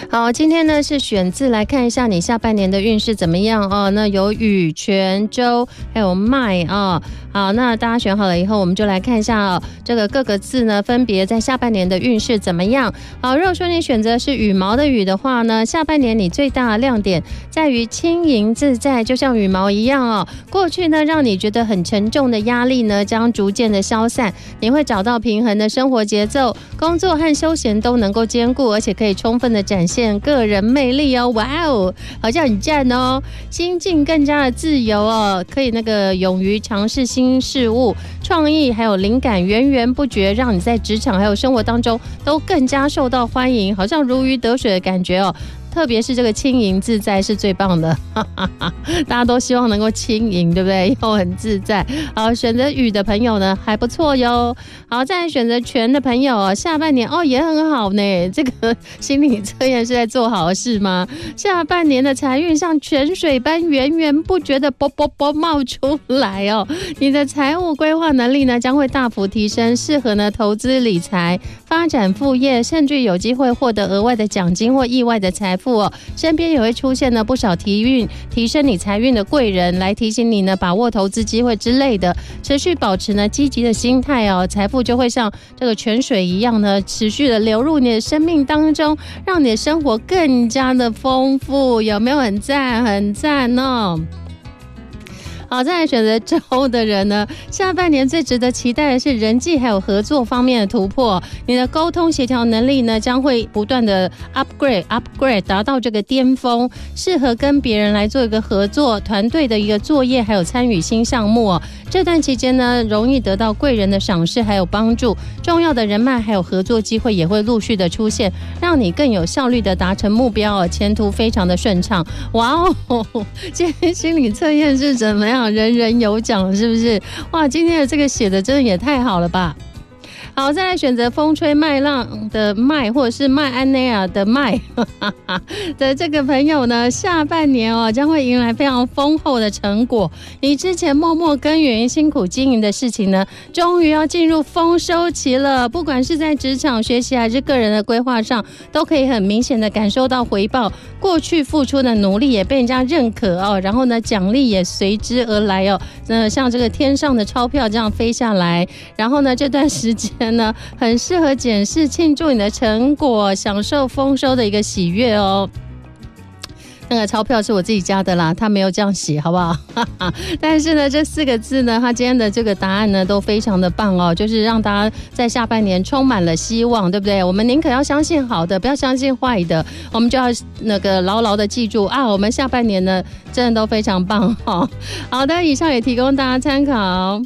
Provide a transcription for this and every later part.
好，今天呢是选字来看一下你下半年的运势怎么样哦。那有禹、泉、周还有麦啊。好，那大家选好了以后，我们就来看一下哦，这个各个字呢分别在下半年的运势怎么样。好，如果说你选择是羽毛的羽的话呢，下半年你最大的亮点在于轻盈自在，就像羽毛一样哦。过去呢让你觉得很沉重的压力呢将逐渐的消散，你会找到平衡的生活节奏，工作和休闲都能够兼顾，而且可以充分的展现个人魅力哦。哇哦，好像很赞哦，心境更加的自由哦，可以勇于尝试新事物，创意还有灵感源源不绝，让你在职场还有生活当中都更加受到欢迎，好像如鱼得水的感觉哦。特别是这个轻盈自在是最棒的，大家都希望能够轻盈，对不对？又很自在。好，选择羽的朋友呢还不错哟。好，再来选择泉的朋友，下半年也很好呢。这个心理测验是在做好事吗？下半年的财运像泉水般源源不绝的啵冒出来哦。你的财务规划能力呢将会大幅提升，适合呢投资理财、发展副业，甚至有机会获得额外的奖金或意外的财富哦。身边也会出现呢不少提升你财运的贵人，来提醒你呢把握投资机会之类的，持续保持呢积极的心态哦，财富就会像这个泉水一样呢持续的流入你的生命当中，让你的生活更加的丰富。有没有很赞？很赞哦。好，再来选择周的人呢，下半年最值得期待的是人际还有合作方面的突破。你的沟通协调能力呢，将会不断的 upgrade 达到这个巅峰，适合跟别人来做一个合作团队的一个作业，还有参与新项目哦。这段期间呢，容易得到贵人的赏识还有帮助，重要的人脉还有合作机会也会陆续的出现，让你更有效率的达成目标哦，前途非常的顺畅。哇哦，今天心理测验是怎么样？人人有奖是不是？哇，今天的这个写的真的也太好了吧！好，再来选择风吹麦浪的麦，或者是麦安内亚的麦的这个朋友呢，下半年将会迎来非常丰厚的成果。你之前默默耕耘、辛苦经营的事情呢，终于要进入丰收期了。不管是在职场、学习还是个人的规划上，都可以很明显的感受到回报。过去付出的努力也被人家认可哦，然后呢，奖励也随之而来哦。像这个天上的钞票这样飞下来，然后呢，这段时间呢，很适合检视庆祝你的成果，享受丰收的一个喜悦哦。那个钞票是我自己加的啦，他没有这样写，好不好？但是呢，这4个字呢，他今天的这个答案呢，都非常的棒哦，就是让大家在下半年充满了希望，对不对？我们宁可要相信好的，不要相信坏的，我们就要牢牢的记住啊，我们下半年呢，真的都非常棒哦。好的，以上也提供大家参考。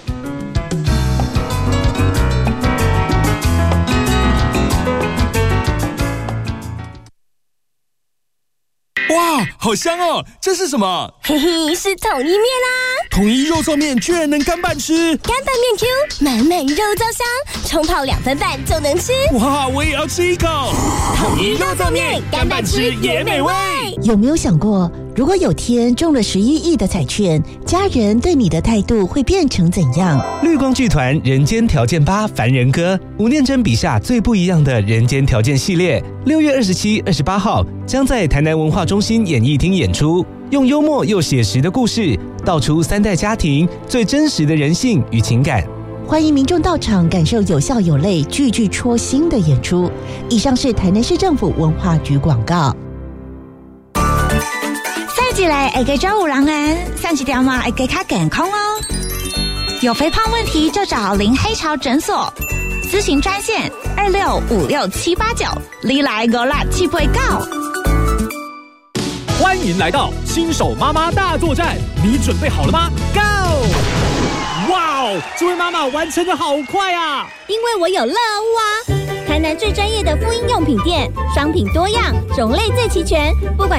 哇，好香哦！这是什么？ 嘿嘿，是统一面啊！ 统一肉燥面居然能干拌吃， 干拌面 Q， 满满肉燥香，冲泡2分半就能吃。 哇，我也要吃一口！ 统一肉燥面，干拌吃也美味。 有没有想过，如果有天中了11亿的彩券，家人对你的态度会变成怎样？ 绿光剧团《人间条件8》凡人歌，吴念真笔下最不一样的人间条件系列，6月27、28号将在台南文化中心演艺厅演出，用幽默又写实的故事，道出3代家庭最真实的人性与情感。 欢迎民众到场感受有笑有泪、句句戳心的演出。以上是台南市政府文化局广告。 赛季来会给招有人啊，上一条嘛会给较健康哦。有肥胖问题就找林黑潮诊所，咨询专线2656-789，你来56789。 欢迎来到新手妈妈大作战，你准备好了吗 ？Go！ 哇哦，这位妈妈完成的好快啊！ 因为我有乐屋啊，台南最专业的妇婴用品店，商品多样，种类最齐全，不管